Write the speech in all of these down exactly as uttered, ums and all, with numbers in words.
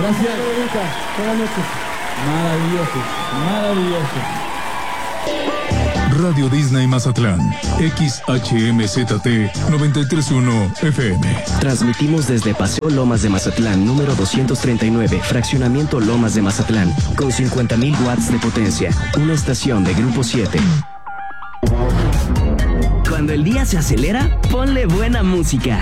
Gracias. Buenas noches. Maravilloso, maravilloso. Radio Disney Mazatlán, X H M Z T noventa y tres punto uno F M. Transmitimos desde Paseo Lomas de Mazatlán, número doscientos treinta y nueve, fraccionamiento Lomas de Mazatlán, con cincuenta mil watts de potencia, una estación de Grupo siete. Cuando el día se acelera, ponle buena música.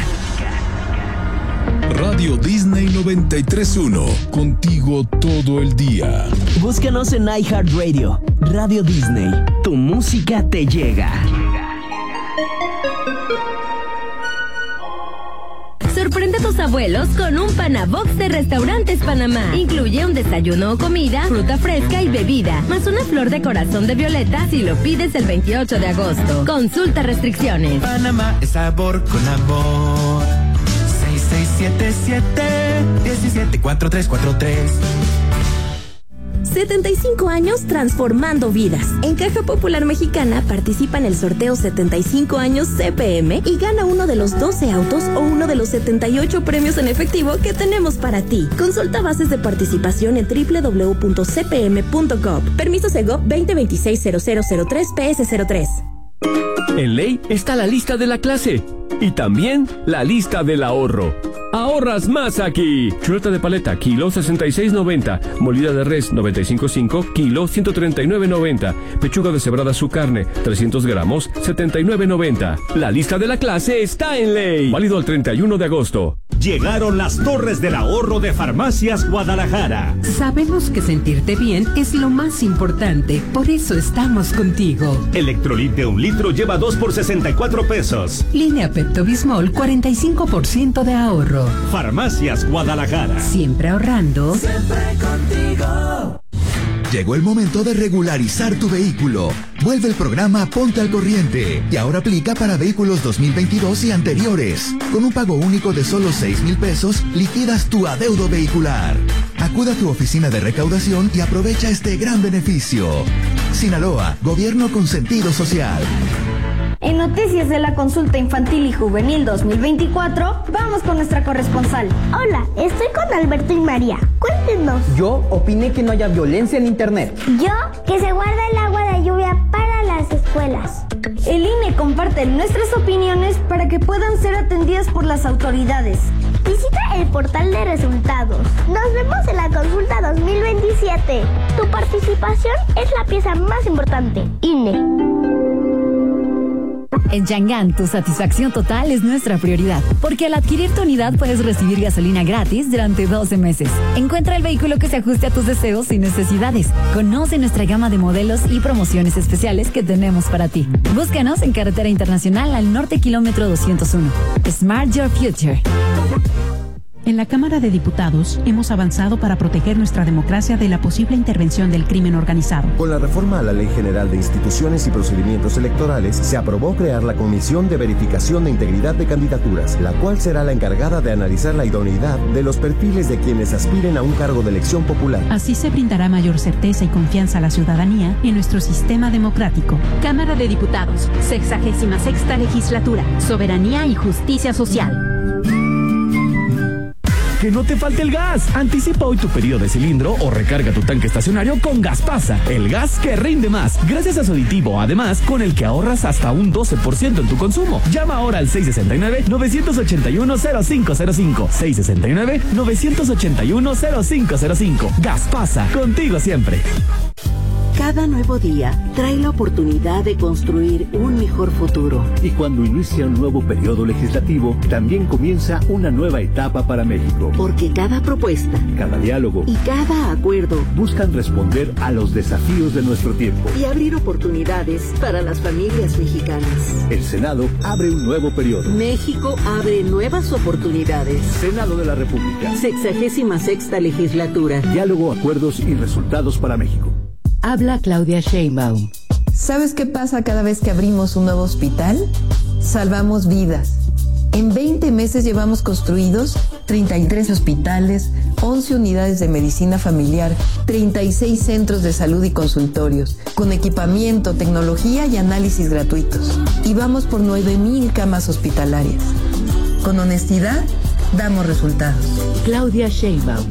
Radio Disney noventa y tres punto uno, contigo todo el día. Búscanos en iHeartRadio. Radio Disney, tu música te llega. Sorprende a tus abuelos con un Panabox de Restaurantes Panamá. Incluye un desayuno o comida, fruta fresca y bebida, más una flor de corazón de violeta si lo pides el veintiocho de agosto. Consulta restricciones. Panamá es sabor con amor. seis seis siete siete, diecisiete cuarenta y tres cuarenta y tres. setenta y cinco años transformando vidas. En Caja Popular Mexicana participa en el sorteo setenta y cinco años C P M y gana uno de los doce autos o uno de los setenta y ocho premios en efectivo que tenemos para ti. Consulta bases de participación en doble u doble u doble u punto c p m punto gov. Permiso Segov veinte veintiséis cero cero cero tres P S cero tres. En Ley está la lista de la clase y también la lista del ahorro. Ahorras más aquí. Chuleta de paleta, kilo sesenta y seis noventa. Molida de res, noventa y cinco punto cinco, kilo ciento treinta y nueve noventa. Pechuga deshebrada su carne, trescientos gramos, setenta y nueve noventa. La lista de la clase está en Ley. Válido el treinta y uno de agosto. Llegaron las torres del ahorro de Farmacias Guadalajara. Sabemos que sentirte bien es lo más importante, por eso estamos contigo. Electrolit de un litro lleva dos por sesenta y cuatro pesos. Línea Pepto-Bismol, cuarenta y cinco por ciento de ahorro. Farmacias Guadalajara. Siempre ahorrando. Siempre contigo. Llegó el momento de regularizar tu vehículo. Vuelve el programa Ponte al Corriente y ahora aplica para vehículos dos mil veintidós y anteriores. Con un pago único de solo seis mil pesos, liquidas tu adeudo vehicular. Acuda a tu oficina de recaudación y aprovecha este gran beneficio. Sinaloa, gobierno con sentido social. En noticias de la consulta infantil y juvenil dos mil veinticuatro, vamos con nuestra corresponsal. Hola, estoy con Alberto y María. Cuéntenos. Yo opiné que no haya violencia en internet. Yo, que se guarda el agua de lluvia para las escuelas. El I N E comparte nuestras opiniones para que puedan ser atendidas por las autoridades. Visita el portal de resultados. Nos vemos en la consulta dos mil veintisiete. Tu participación es la pieza más importante. I N E. En Chang'an, tu satisfacción total es nuestra prioridad, porque al adquirir tu unidad puedes recibir gasolina gratis durante doce meses. Encuentra el vehículo que se ajuste a tus deseos y necesidades. Conoce nuestra gama de modelos y promociones especiales que tenemos para ti. Búscanos en Carretera Internacional al norte, kilómetro doscientos uno. Smart Your Future. En la Cámara de Diputados hemos avanzado para proteger nuestra democracia de la posible intervención del crimen organizado. Con la reforma a la Ley General de Instituciones y Procedimientos Electorales, se aprobó crear la Comisión de Verificación de Integridad de Candidaturas, la cual será la encargada de analizar la idoneidad de los perfiles de quienes aspiren a un cargo de elección popular. Así se brindará mayor certeza y confianza a la ciudadanía en nuestro sistema democrático. Cámara de Diputados, sexagésima sexta legislatura, soberanía y justicia social. Que no te falte el gas. Anticipa hoy tu pedido de cilindro o recarga tu tanque estacionario con Gaspasa, el gas que rinde más. Gracias a su aditivo, además, con el que ahorras hasta un doce por ciento en tu consumo. Llama ahora al seis seis nueve, nueve ocho uno, cero cinco cero cinco. seis seis nueve, nueve ocho uno, cero cinco cero cinco. Gaspasa, contigo siempre. Cada nuevo día trae la oportunidad de construir un mejor futuro. Y cuando inicia un nuevo periodo legislativo, también comienza una nueva etapa para México. Porque cada propuesta, cada diálogo y cada acuerdo buscan responder a los desafíos de nuestro tiempo y abrir oportunidades para las familias mexicanas. El Senado abre un nuevo periodo. México abre nuevas oportunidades. Senado de la República. Sexagésima sexta legislatura. Diálogo, acuerdos y resultados para México. Habla Claudia Sheinbaum. ¿Sabes qué pasa cada vez que abrimos un nuevo hospital? Salvamos vidas. En veinte meses llevamos construidos treinta y tres hospitales, once unidades de medicina familiar, treinta y seis centros de salud y consultorios, con equipamiento, tecnología y análisis gratuitos. Y vamos por nueve mil camas hospitalarias. Con honestidad, damos resultados. Claudia Sheinbaum.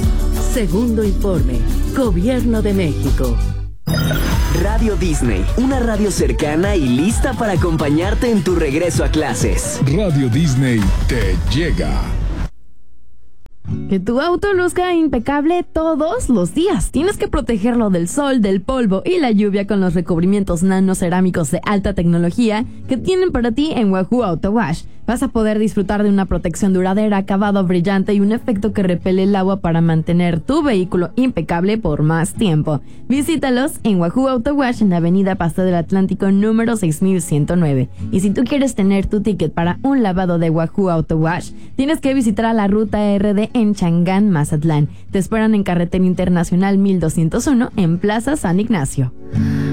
Segundo informe, Gobierno de México. Radio Disney, una radio cercana y lista para acompañarte en tu regreso a clases. Radio Disney te llega. Que tu auto luzca impecable todos los días. Tienes que protegerlo del sol, del polvo y la lluvia con los recubrimientos nanocerámicos de alta tecnología que tienen para ti en Wahoo Auto Wash. Vas a poder disfrutar de una protección duradera, acabado brillante y un efecto que repele el agua para mantener tu vehículo impecable por más tiempo. Visítalos en Wahoo Auto Wash en la avenida Paseo del Atlántico número seis mil ciento nueve. Y si tú quieres tener tu ticket para un lavado de Wahoo Auto Wash, tienes que visitar a la ruta R D en Changán, Mazatlán. Te esperan en Carretera Internacional mil doscientos uno en Plaza San Ignacio.